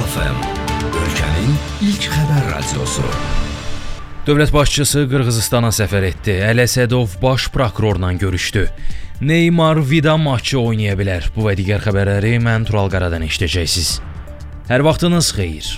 FM, ölkənin ilk xəbər radiosu. Dövlət başçısı Qırğızistana səfər etdi. Ələsədov baş prokurorla görüşdü. Neymar vida maçı oynaya bilər. Bu və digər xəbərləri mən Tural Qaradan eşidəcəksiniz. Hər vaxtınız xeyir.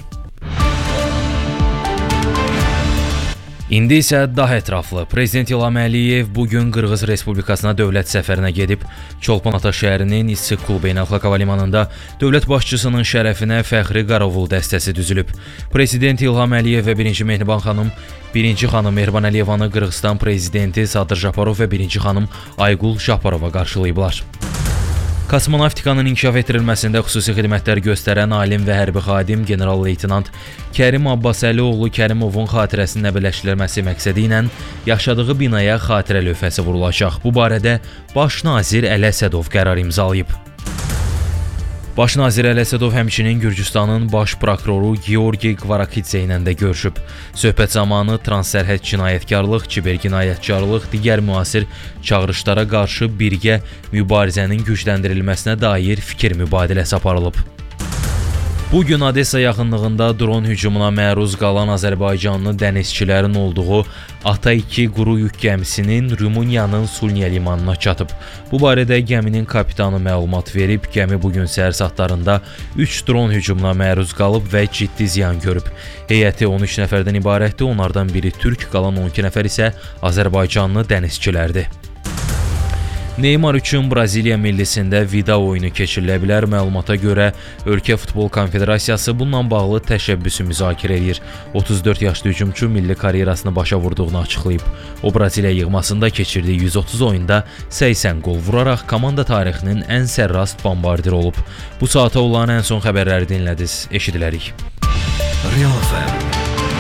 İndi isə daha ətraflı. Prezident İlham Əliyev bugün Qırğız Respublikasına dövlət səfərinə gedib. Çolpan-Ata şəhərinin İssıq-Kul beynəlxalq hava limanında dövlət başçısının şərəfinə fəxri qarovul dəstəsi düzülüb. Prezident İlham Əliyev və birinci xanım Mehriban Əliyevanı Qırğızstan prezidenti Sadır Japarov və birinci xanım Aygul Japarova qarşılayıblar. Kosmonavtikanın inkişaf etdirilməsində xüsusi xidmətlər göstərən alim və hərbi xadim general-leytenant Kərim Abbasəlioğlu Kərimovun xatirəsinin əbələşdirilməsi məqsədi ilə yaşadığı binaya xatirə lövhəsi vurulacaq. Bu barədə Baş nazir Ələsədov qərar imzalayıb. Baş nazir Ələsədov həmçinin Gürcüstanın baş prokuroru Georgi Kvarakidze ilə də görüşüb. Söhbət zamanı transsərhəd cinayətkarlıq, kibercinayətkarlıq, digər müasir çağırışlara qarşı birgə mübarizənin gücləndirilməsinə dair fikir mübadiləsi aparılıb. Bugün Odessa yaxınlığında dron hücumuna məruz qalan Azərbaycanlı dənizçilərin olduğu Ata-2 quru yük gəmisinin Rumıniyanın Sulniya limanına çatıb. Bu barədə gəminin kapitanı məlumat verib. Gəmi bugün səhər saatlarında 3 dron hücumuna məruz qalıb və ciddi ziyan görüb. Heyəti 13 nəfərdən ibarətdir. Onlardan biri türk, qalan 12 nəfər isə Azərbaycanlı dənizçilərdir. Neymar üçün Braziliya millisində vida oyunu keçirilə bilər. Məlumata görə Ölkə Futbol Konfederasiyası bununla bağlı təşəbbüsü müzakirə edir. 34 yaşlı hücumçu milli karyerasını başa vurduğunu açıqlayıb. O Braziliya yığmasında keçirdiyi 130 oyunda 80 qol vuraraq komanda tarixinin ən sərrast bombardiri olub. Bu saata olan ən son xəbərləri dinlədiniz. Eşidilərik. Real FM